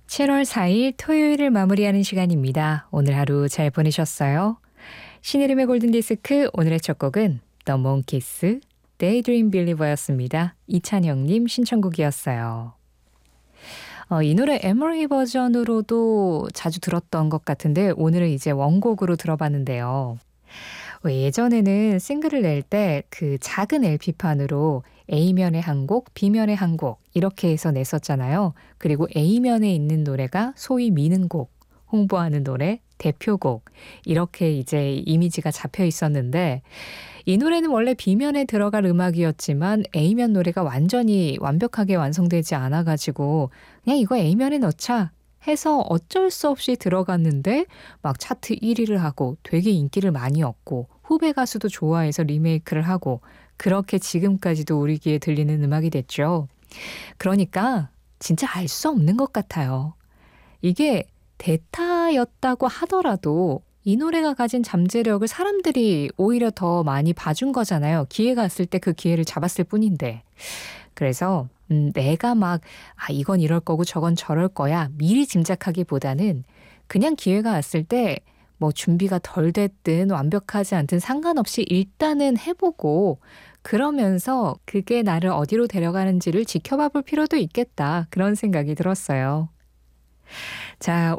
7월 4일 토요일을 마무리하는 시간입니다. 오늘 하루 잘 보내셨어요? 신혜림의 골든디스크 오늘의 첫 곡은 The Monkees, Daydream Believer였습니다. 이찬영님 신청곡이었어요. 이 노래 에머리 버전으로도 자주 들었던 것 같은데 오늘은 이제 원곡으로 들어봤는데요. 예전에는 싱글을 낼 때 그 작은 LP판으로 A면에 한 곡, B면에 한 곡 이렇게 해서 냈었잖아요. 그리고 A면에 있는 노래가 소위 미는 곡, 홍보하는 노래, 대표곡 이렇게 이제 이미지가 잡혀 있었는데 이 노래는 원래 B면에 들어갈 음악이었지만 A면 노래가 완전히 완벽하게 완성되지 않아가지고 그냥 이거 A면에 넣자 해서 어쩔 수 없이 들어갔는데 막 차트 1위를 하고 되게 인기를 많이 얻고 후배 가수도 좋아해서 리메이크를 하고 그렇게 지금까지도 우리 귀에 들리는 음악이 됐죠. 그러니까 진짜 알 수 없는 것 같아요. 이게 대타였다고 하더라도 이 노래가 가진 잠재력을 사람들이 오히려 더 많이 봐준 거잖아요. 기회가 왔을 때 그 기회를 잡았을 뿐인데. 그래서 내가 막 이건 이럴 거고 저건 저럴 거야 미리 짐작하기보다는 그냥 기회가 왔을 때 뭐 준비가 덜 됐든 완벽하지 않든 상관없이 일단은 해보고 그러면서 그게 나를 어디로 데려가는지를 지켜봐 볼 필요도 있겠다. 그런 생각이 들었어요. 자,